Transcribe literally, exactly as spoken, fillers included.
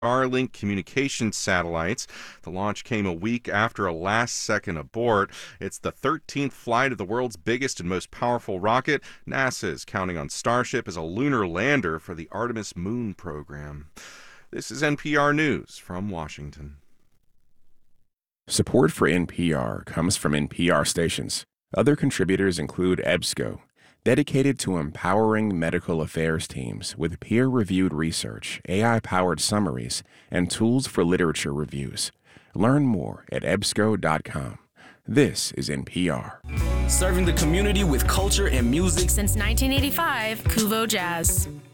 Starlink communication satellites. The launch came a week after a last-second abort. It's the thirteenth flight of the world's biggest and most powerful rocket. NASA is counting on Starship as a lunar lander for the Artemis moon program. This is N P R News from Washington. Support for N P R comes from N P R stations. Other contributors include EBSCO, dedicated to empowering medical affairs teams with peer-reviewed research, A I-powered summaries, and tools for literature reviews. Learn more at ebsco dot com. This is N P R. Serving the community with culture and music since nineteen eighty-five, Kuvo Jazz.